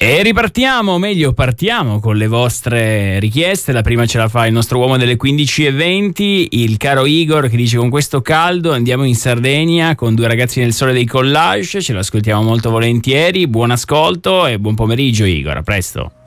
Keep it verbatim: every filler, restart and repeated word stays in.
E ripartiamo, o meglio partiamo con le vostre richieste. La prima ce la fa il nostro uomo delle quindici e venti, il caro Igor, che dice: con questo caldo andiamo in Sardegna con due ragazzi nel sole dei Collage. Ce lo ascoltiamo molto volentieri. Buon ascolto e buon pomeriggio Igor, a presto.